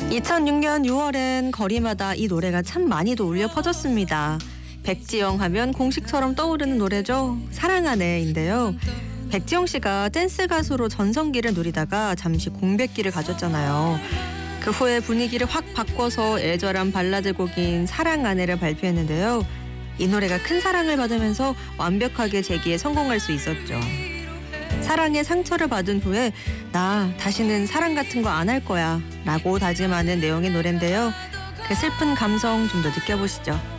2006년 6월엔 거리마다 이 노래가 참 많이도 울려 퍼졌습니다. 백지영 하면 공식처럼 떠오르는 노래죠. 사랑하네인데요. 백지영 씨가 댄스 가수로 전성기를 누리다가 잠시 공백기를 가졌잖아요. 그 후에 분위기를 확 바꿔서 애절한 발라드 곡인 사랑하네를 발표했는데요. 이 노래가 큰 사랑을 받으면서 완벽하게 재기에 성공할 수 있었죠. 사랑에 상처를 받은 후에 나 다시는 사랑 같은 거 안 할 거야 라고 다짐하는 내용의 노래인데요. 그 슬픈 감성 좀 더 느껴보시죠.